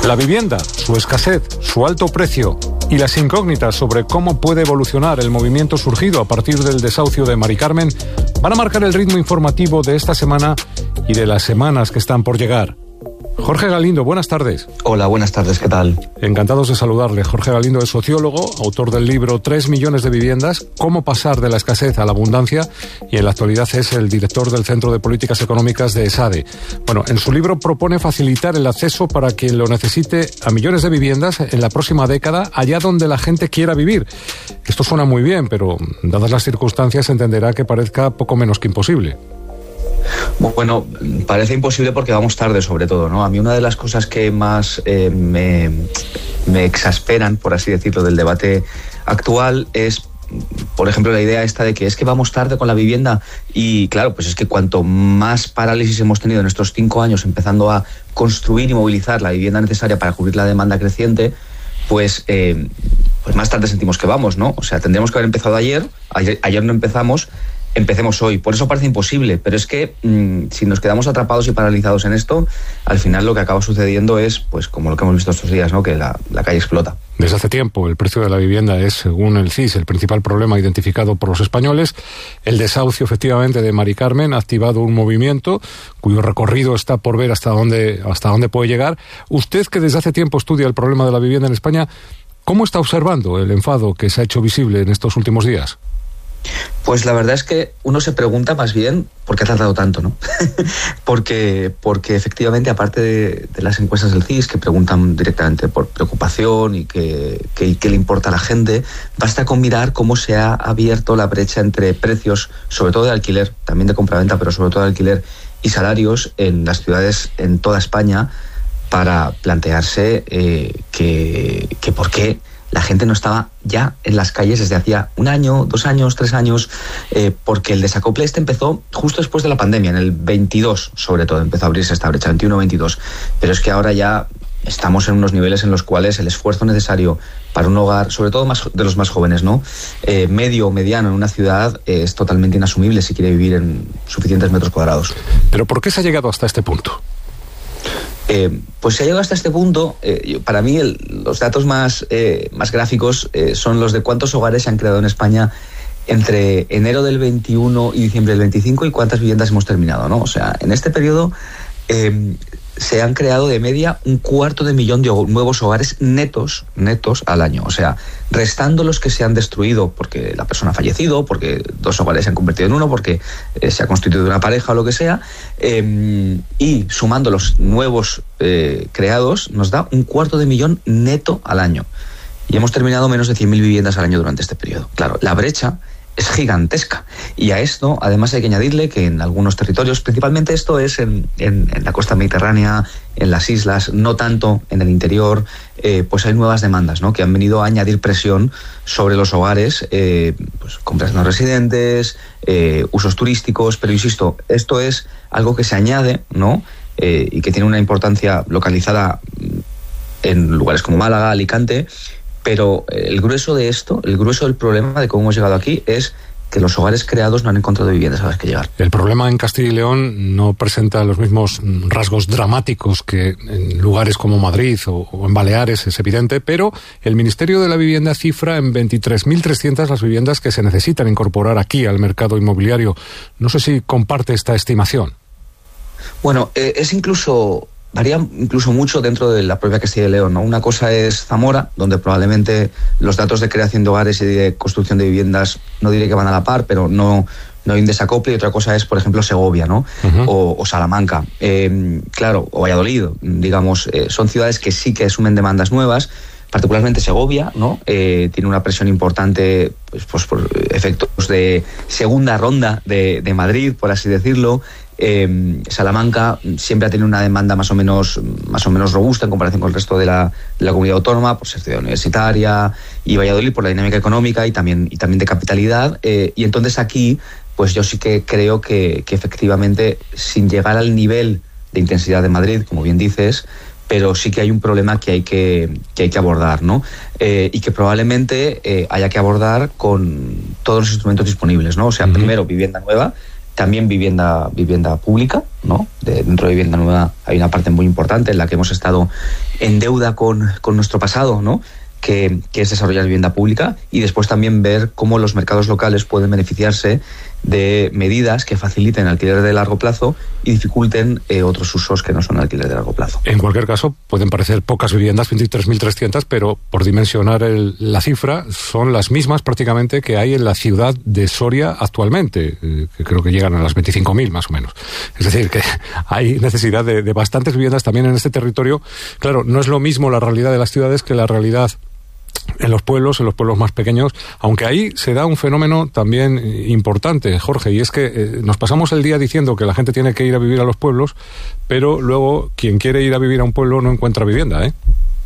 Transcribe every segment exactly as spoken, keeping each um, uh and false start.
La vivienda, su escasez, su alto precio y las incógnitas sobre cómo puede evolucionar el movimiento surgido a partir del desahucio de Mari Carmen van a marcar el ritmo informativo de esta semana y de las semanas que están por llegar. Jorge Galindo, buenas tardes. Hola, buenas tardes, ¿qué tal? Encantados de saludarle. Jorge Galindo es sociólogo, autor del libro Tres millones de viviendas, cómo pasar de la escasez a la abundancia, y en la actualidad es el director del Centro de Políticas Económicas de ESADE. Bueno, en su libro propone facilitar el acceso para quien lo necesite a millones de viviendas en la próxima década, allá donde la gente quiera vivir. Esto suena muy bien, pero dadas las circunstancias entenderá que parezca poco menos que imposible. Bueno, parece imposible porque vamos tarde, sobre todo, ¿no? A mí una de las cosas que más eh, me, me exasperan, por así decirlo, del debate actual es, por ejemplo, la idea esta de que es que vamos tarde con la vivienda. Y claro, pues es que cuanto más parálisis hemos tenido en estos cinco años empezando a construir y movilizar la vivienda necesaria para cubrir la demanda creciente, pues, eh, pues más tarde sentimos que vamos, ¿no? O sea, tendríamos que haber empezado ayer, ayer, ayer no empezamos. Empecemos hoy. Por eso parece imposible, pero es que mmm, si nos quedamos atrapados y paralizados en esto, al final lo que acaba sucediendo es, pues como lo que hemos visto estos días, ¿no? Que la, la calle explota. Desde hace tiempo el precio de la vivienda es, según el C I S, el principal problema identificado por los españoles. El desahucio, efectivamente, de Mari Carmen ha activado un movimiento cuyo recorrido está por ver hasta dónde, hasta dónde puede llegar. Usted, que desde hace tiempo estudia el problema de la vivienda en España, ¿cómo está observando el enfado que se ha hecho visible en estos últimos días? Pues la verdad es que uno se pregunta más bien por qué ha tardado tanto, ¿no? porque, porque efectivamente, aparte de, de las encuestas del C I S que preguntan directamente por preocupación y qué que, que le importa a la gente, basta con mirar cómo se ha abierto la brecha entre precios, sobre todo de alquiler, también de compraventa, pero sobre todo de alquiler, y salarios en las ciudades en toda España, para plantearse eh, que, que por qué la gente no estaba ya en las calles desde hacía un año, dos años, tres años, eh, porque el desacople este empezó justo después de la pandemia, en el veintidós sobre todo, empezó a abrirse esta brecha, veintiuno veintidós, pero es que ahora ya estamos en unos niveles en los cuales el esfuerzo necesario para un hogar, sobre todo más de los más jóvenes, ¿no? Eh, medio o mediano en una ciudad, eh, es totalmente inasumible si quiere vivir en suficientes metros cuadrados. ¿Pero por qué se ha llegado hasta este punto? Eh, pues se ha llegado hasta este punto. Eh, para mí el, los datos más, eh, más gráficos eh, son los de cuántos hogares se han creado en España entre enero del veintiuno y diciembre del veinticinco y cuántas viviendas hemos terminado, ¿no? O sea, en este periodo eh, se han creado de media un cuarto de millón de nuevos hogares netos, netos al año. O sea, restando los que se han destruido porque la persona ha fallecido, porque dos hogares se han convertido en uno, porque eh, se ha constituido una pareja o lo que sea, eh, y sumando los nuevos eh, creados, nos da un cuarto de millón neto al año. Y hemos terminado menos de cien mil viviendas al año durante este periodo. Claro, la brecha es gigantesca. Y a esto, además, hay que añadirle que en algunos territorios, principalmente esto es en, en, en la costa mediterránea, en las islas, no tanto en el interior, eh, pues hay nuevas demandas, ¿no? Que han venido a añadir presión sobre los hogares, eh, pues compras no residentes, eh, usos turísticos, pero insisto, esto es algo que se añade, ¿no? Eh, y que tiene una importancia localizada en lugares como Málaga, Alicante. Pero el grueso de esto, el grueso del problema de cómo hemos llegado aquí es que los hogares creados no han encontrado viviendas a las que llegar. El problema en Castilla y León no presenta los mismos rasgos dramáticos que en lugares como Madrid o, o en Baleares, es evidente, pero el Ministerio de la Vivienda cifra en veintitrés mil trescientas las viviendas que se necesitan incorporar aquí al mercado inmobiliario. No sé si comparte esta estimación. Bueno, eh, es incluso... varía incluso mucho dentro de la propia Castilla y León, ¿no? Una cosa es Zamora, donde probablemente los datos de creación de hogares y de construcción de viviendas, no diré que van a la par, pero no, no hay un desacople. Y otra cosa es, por ejemplo, Segovia, ¿no? Uh-huh. o, o Salamanca, eh, claro, o Valladolid, digamos, eh, son ciudades que sí que asumen demandas nuevas. Particularmente Segovia, ¿no? Eh, tiene una presión importante, pues, pues por efectos de segunda ronda de, de Madrid, por así decirlo. Eh, Salamanca siempre ha tenido una demanda más o menos más o menos robusta en comparación con el resto de la, de la comunidad autónoma, por ser ciudad universitaria, y Valladolid por la dinámica económica y también, y también de capitalidad. Eh, y entonces aquí, pues yo sí que creo que, que efectivamente, sin llegar al nivel de intensidad de Madrid, como bien dices, pero sí que hay un problema que hay que, que, hay que abordar, ¿no? Eh, y que probablemente eh, haya que abordar con todos los instrumentos disponibles, ¿no? O sea, uh-huh. primero, vivienda nueva. también vivienda, vivienda pública, ¿no? De, dentro de vivienda nueva hay una parte muy importante en la que hemos estado en deuda con, con nuestro pasado, ¿no? Que, que es desarrollar vivienda pública, y después también ver cómo los mercados locales pueden beneficiarse de medidas que faciliten alquiler de largo plazo y dificulten eh, otros usos que no son alquiler de largo plazo. En cualquier caso, pueden parecer pocas viviendas, veintitrés mil trescientas, pero por dimensionar el, la cifra, son las mismas prácticamente que hay en la ciudad de Soria actualmente, eh, que creo que llegan a las veinticinco mil más o menos. Es decir, que hay necesidad de, de bastantes viviendas también en este territorio. Claro, no es lo mismo la realidad de las ciudades que la realidad en los pueblos, en los pueblos más pequeños, aunque ahí se da un fenómeno también importante, Jorge, y es que eh, nos pasamos el día diciendo que la gente tiene que ir a vivir a los pueblos, pero luego quien quiere ir a vivir a un pueblo no encuentra vivienda, ¿eh?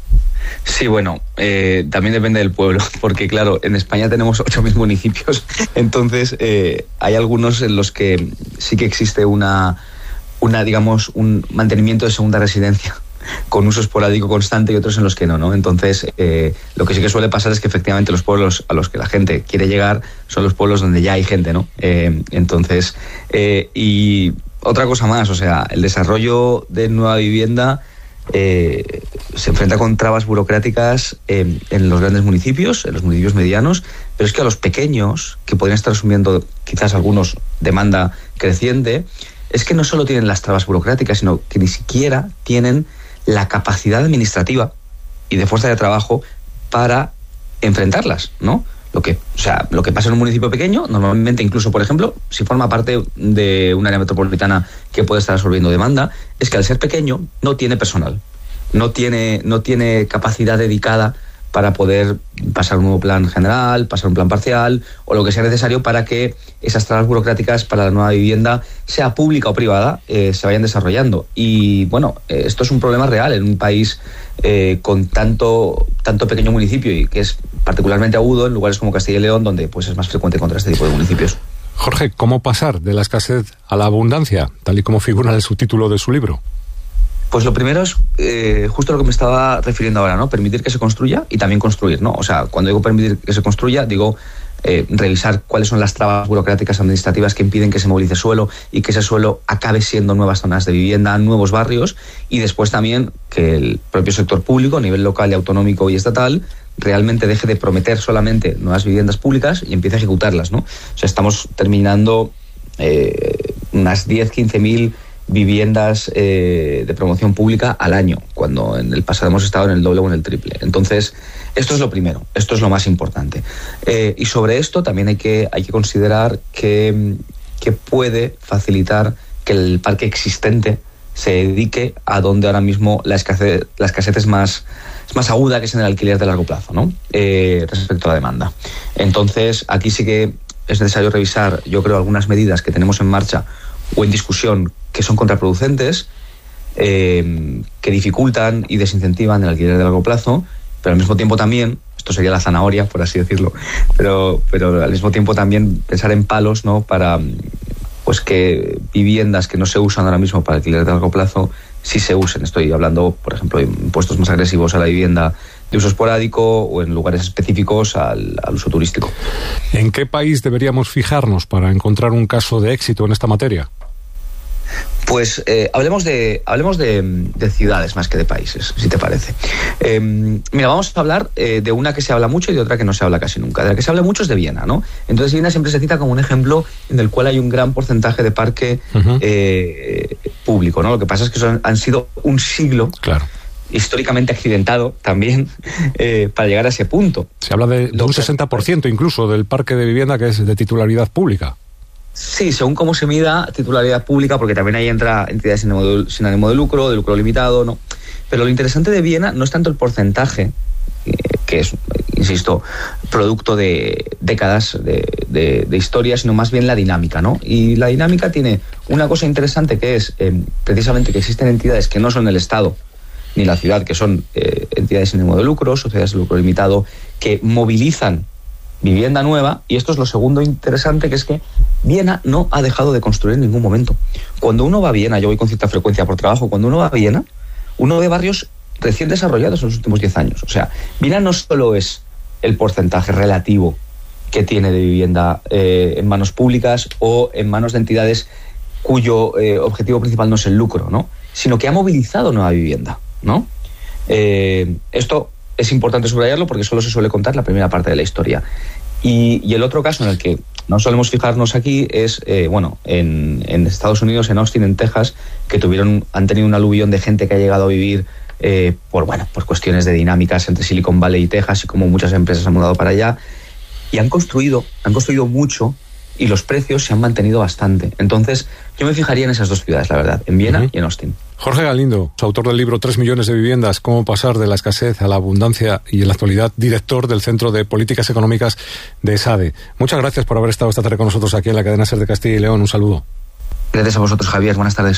Sí, bueno, eh, también depende del pueblo, porque claro, en España tenemos ocho mil municipios, entonces eh, hay algunos en los que sí que existe una, una, digamos, un mantenimiento de segunda residencia con uso esporádico constante, y otros en los que no, ¿no? Entonces, eh, lo que sí que suele pasar es que efectivamente los pueblos a los que la gente quiere llegar son los pueblos donde ya hay gente, ¿no? Eh, entonces, eh, y otra cosa más, o sea, el desarrollo de nueva vivienda eh, se enfrenta con trabas burocráticas eh, en los grandes municipios, en los municipios medianos, pero es que a los pequeños, que podrían estar asumiendo quizás algunos demanda creciente, es que no solo tienen las trabas burocráticas, sino que ni siquiera tienen la capacidad administrativa y de fuerza de trabajo para enfrentarlas, ¿no? Lo que, o sea, lo que pasa en un municipio pequeño, normalmente incluso, por ejemplo, si forma parte de un área metropolitana que puede estar absorbiendo demanda, es que al ser pequeño no tiene personal, no tiene, no tiene capacidad dedicada para poder pasar un nuevo plan general, pasar un plan parcial o lo que sea necesario para que esas trabas burocráticas para la nueva vivienda, sea pública o privada, eh, se vayan desarrollando. Y bueno, eh, esto es un problema real en un país eh, con tanto, tanto pequeño municipio, y que es particularmente agudo en lugares como Castilla y León, donde pues es más frecuente encontrar este tipo de municipios. Jorge, ¿cómo pasar de la escasez a la abundancia, tal y como figura en el subtítulo de su libro? Pues lo primero es eh, justo lo que me estaba refiriendo ahora, ¿no? Permitir que se construya y también construir, ¿no? O sea, cuando digo permitir que se construya, digo eh, revisar cuáles son las trabas burocráticas administrativas que impiden que se movilice suelo y que ese suelo acabe siendo nuevas zonas de vivienda, nuevos barrios, y después también que el propio sector público, a nivel local y autonómico y estatal, realmente deje de prometer solamente nuevas viviendas públicas y empiece a ejecutarlas, ¿no? O sea, estamos terminando eh, unas diez, quince mil viviendas eh, de promoción pública al año, cuando en el pasado hemos estado en el doble o en el triple. Entonces, esto es lo primero, esto es lo más importante. Eh, y sobre esto también hay que, hay que considerar que, que puede facilitar que el parque existente se dedique a donde ahora mismo la escasez, la escasez es más, es más aguda, que es en el alquiler de largo plazo, ¿no? Eh, respecto a la demanda. Entonces, aquí sí que es necesario revisar, yo creo, algunas medidas que tenemos en marcha o en discusión que son contraproducentes, eh, que dificultan y desincentivan el alquiler de largo plazo, pero al mismo tiempo también, esto sería la zanahoria, por así decirlo, pero, pero al mismo tiempo también pensar en palos, ¿no? Para pues que viviendas que no se usan ahora mismo para alquiler de largo plazo sí se usen. Estoy hablando, por ejemplo, de impuestos más agresivos a la vivienda de uso esporádico o en lugares específicos al, al uso turístico. ¿En qué país deberíamos fijarnos para encontrar un caso de éxito en esta materia? Pues eh, hablemos de hablemos de, de ciudades más que de países, si te parece. Eh, mira, vamos a hablar eh, de una que se habla mucho y de otra que no se habla casi nunca. De la que se habla mucho es de Viena, ¿no? Entonces Viena siempre se cita como un ejemplo en el cual hay un gran porcentaje de parque uh-huh. eh, público, ¿no? Lo que pasa es que son, han sido un siglo, claro, históricamente accidentado también eh, para llegar a ese punto. Se habla de, de un sesenta por ciento incluso del parque de vivienda que es de titularidad pública. Sí, según cómo se mida titularidad pública, porque también ahí entra entidades sin ánimo de, sin ánimo de lucro, de lucro limitado, ¿no? Pero lo interesante de Viena no es tanto el porcentaje, eh, que es, insisto, producto de décadas de, de, de historia, sino más bien la dinámica, ¿no? Y la dinámica tiene una cosa interesante, que es eh, precisamente que existen entidades que no son el Estado ni la ciudad, que son eh, entidades sin ánimo de lucro, sociedades de lucro limitado, que movilizan vivienda nueva. Y esto es lo segundo interesante, que es que Viena no ha dejado de construir en ningún momento. Cuando uno va a Viena, yo voy con cierta frecuencia por trabajo, cuando uno va a Viena, uno ve barrios recién desarrollados en los últimos diez años. O sea, Viena no solo es el porcentaje relativo que tiene de vivienda eh, en manos públicas o en manos de entidades cuyo eh, objetivo principal no es el lucro, ¿no? Sino que ha movilizado nueva vivienda, ¿no? Eh, esto es importante subrayarlo porque solo se suele contar la primera parte de la historia. Y, y el otro caso en el que no solemos fijarnos aquí es, eh, bueno, en, en Estados Unidos, en Austin, en Texas, que tuvieron, han tenido un aluvión de gente que ha llegado a vivir eh, por, bueno, por cuestiones de dinámicas entre Silicon Valley y Texas, y como muchas empresas han mudado para allá, y han construido, han construido mucho, y los precios se han mantenido bastante. Entonces, yo me fijaría en esas dos ciudades, la verdad, en Viena uh-huh. y en Austin. Jorge Galindo, autor del libro Tres millones de viviendas, cómo pasar de la escasez a la abundancia, y en la actualidad director del Centro de Políticas Económicas de ESADE. Muchas gracias por haber estado esta tarde con nosotros aquí en la cadena SER de Castilla y León. Un saludo. Gracias a vosotros, Javier. Buenas tardes.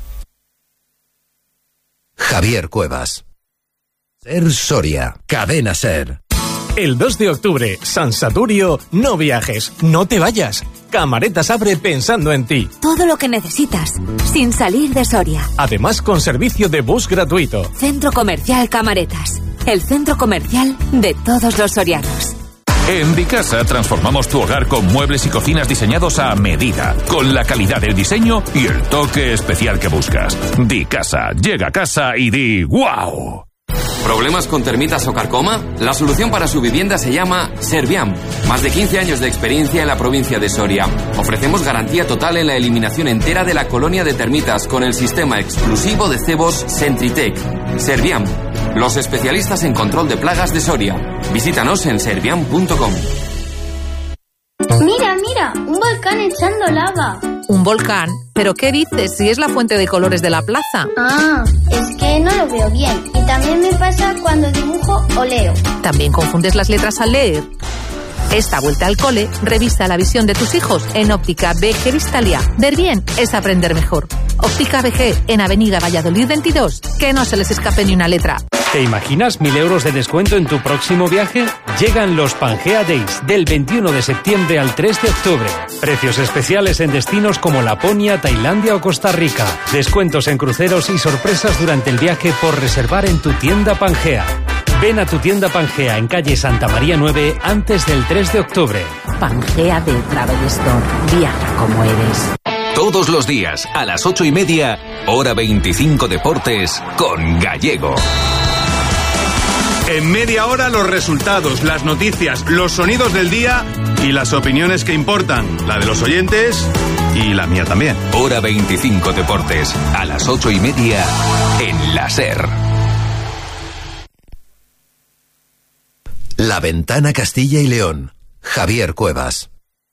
Javier Cuevas. SER Soria, cadena SER. El dos de octubre, San Saturio, no viajes, no te vayas. Camaretas abre pensando en ti. Todo lo que necesitas, sin salir de Soria. Además, con servicio de bus gratuito. Centro Comercial Camaretas, el centro comercial de todos los sorianos. En Dicasa transformamos tu hogar con muebles y cocinas diseñados a medida, con la calidad del diseño y el toque especial que buscas. Dicasa, llega a casa y di ¡guau! ¿Problemas con termitas o carcoma? La solución para su vivienda se llama Serviam. Más de quince años de experiencia en la provincia de Soria. Ofrecemos garantía total en la eliminación entera de la colonia de termitas con el sistema exclusivo de cebos Sentritech. Serviam, los especialistas en control de plagas de Soria. Visítanos en serviam punto com. Mira, mira, un volcán echando lava. ¿Un volcán? ¿Pero qué dices? Si es la fuente de colores de la plaza. Ah, es que no lo veo bien. Y también me pasa cuando dibujo o leo. ¿También confundes las letras al leer? Esta vuelta al cole, revisa la visión de tus hijos en Óptica B G Vistalia. Ver bien es aprender mejor. Óptica B G, en Avenida Valladolid veintidós. Que no se les escape ni una letra. ¿Te imaginas mil euros de descuento en tu próximo viaje? Llegan los Pangea Days, del veintiuno de septiembre al tres de octubre. Precios especiales en destinos como Laponia, Tailandia o Costa Rica. Descuentos en cruceros y sorpresas durante el viaje por reservar en tu tienda Pangea. Ven a tu tienda Pangea en calle Santa María nueve antes del tres de octubre. Pangea de Travel Store. Viaja como eres. Todos los días, a las ocho y media, hora veinticinco Deportes, con Gallego. En media hora los resultados, las noticias, los sonidos del día y las opiniones que importan, la de los oyentes y la mía también. Hora veinticinco Deportes, a las ocho y media, en la SER. La Ventana Castilla y León. Javier Cuevas.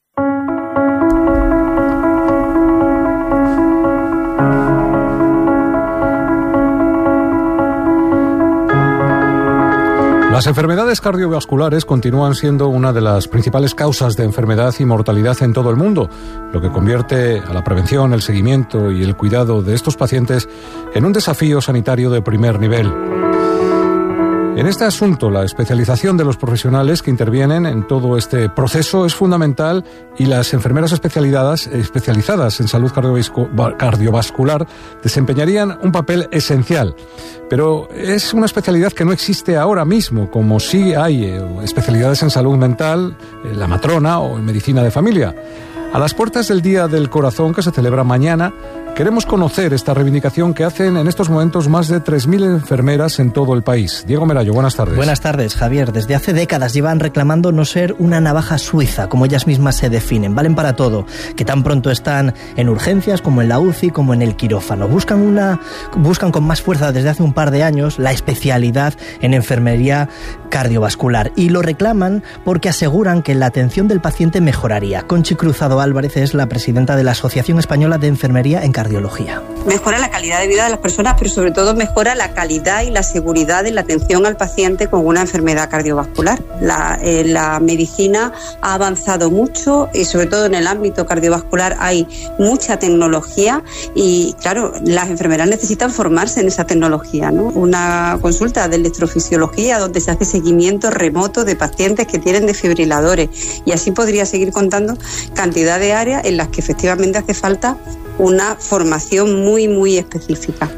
Las enfermedades cardiovasculares continúan siendo una de las principales causas de enfermedad y mortalidad en todo el mundo, lo que convierte a la prevención, el seguimiento y el cuidado de estos pacientes en un desafío sanitario de primer nivel. En este asunto, la especialización de los profesionales que intervienen en todo este proceso es fundamental y las enfermeras especializadas, especializadas en salud cardiovascular desempeñarían un papel esencial. Pero es una especialidad que no existe ahora mismo, como sí hay eh, especialidades en salud mental, en la matrona o en medicina de familia. A las puertas del Día del Corazón, que se celebra mañana, queremos conocer esta reivindicación que hacen en estos momentos más de tres mil enfermeras en todo el país. Diego Merayo, buenas tardes. Buenas tardes, Javier. Desde hace décadas llevan reclamando no ser una navaja suiza, como ellas mismas se definen. Valen para todo, que tan pronto están en urgencias, como en la U C I, como en el quirófano. Buscan, una, buscan con más fuerza desde hace un par de años la especialidad en enfermería cardiovascular. Y lo reclaman porque aseguran que la atención del paciente mejoraría. Conchi Cruzado Álvarez es la presidenta de la Asociación Española de Enfermería en Cardiología. Mejora la calidad de vida de las personas, pero sobre todo mejora la calidad y la seguridad en la atención al paciente con una enfermedad cardiovascular. La, eh, la medicina ha avanzado mucho y sobre todo en el ámbito cardiovascular hay mucha tecnología y claro, las enfermeras necesitan formarse en esa tecnología, ¿no? Una consulta de electrofisiología donde se hace seguimiento remoto de pacientes que tienen desfibriladores y así podría seguir contando cantidad de áreas en las que efectivamente hace falta una formación muy, muy específica.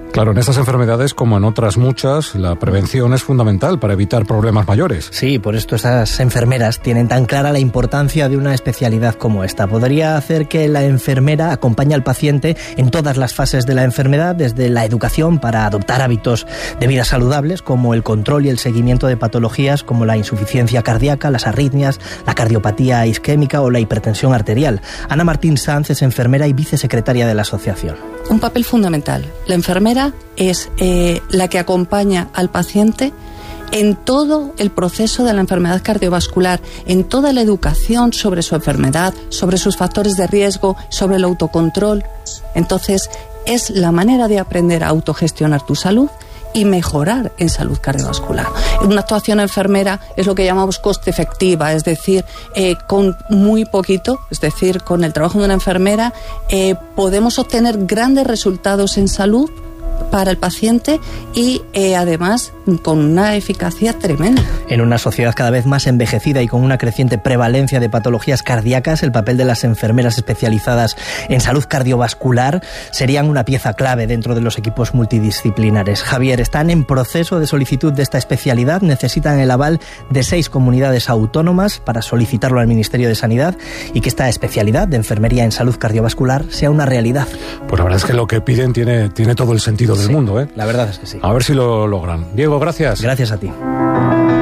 Claro, en estas enfermedades, como en otras muchas, la prevención es fundamental para evitar problemas mayores. Sí, por esto esas enfermeras tienen tan clara la importancia de una especialidad como esta. Podría hacer que la enfermera acompañe al paciente en todas las fases de la enfermedad, desde la educación para adoptar hábitos de vida saludables, como el control y el seguimiento de patologías como la insuficiencia cardíaca, las arritmias, la cardiopatía isquémica o la hipertensión arterial. Ana Martín Sanz es enfermera y vicesecretaria de la asociación. Un papel fundamental. La enfermera es eh, la que acompaña al paciente en todo el proceso de la enfermedad cardiovascular, en toda la educación sobre su enfermedad, sobre sus factores de riesgo, sobre el autocontrol. Entonces, es la manera de aprender a autogestionar tu salud y mejorar en salud cardiovascular. Una actuación enfermera es lo que llamamos coste efectiva, es decir, eh, con muy poquito, es decir, con el trabajo de una enfermera, eh, podemos obtener grandes resultados en salud para el paciente y eh, además con una eficacia tremenda. En una sociedad cada vez más envejecida y con una creciente prevalencia de patologías cardíacas, el papel de las enfermeras especializadas en salud cardiovascular serían una pieza clave dentro de los equipos multidisciplinares. Javier, están en proceso de solicitud de esta especialidad, necesitan el aval de seis comunidades autónomas para solicitarlo al Ministerio de Sanidad y que esta especialidad de enfermería en salud cardiovascular sea una realidad. Pues la verdad es que lo que piden tiene, tiene todo el sentido del sí, mundo, ¿eh? La verdad es que sí. A ver si lo logran. Diego, gracias. Gracias a ti.